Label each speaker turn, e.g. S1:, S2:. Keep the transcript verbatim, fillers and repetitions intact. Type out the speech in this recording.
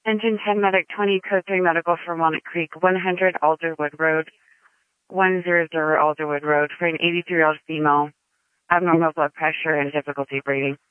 S1: Engine ten Medic twenty, Code three Medical for Walnut Creek, one hundred Alderwood Road, one hundred Alderwood Road, for an eighty-three-year-old female, abnormal blood pressure and difficulty breathing.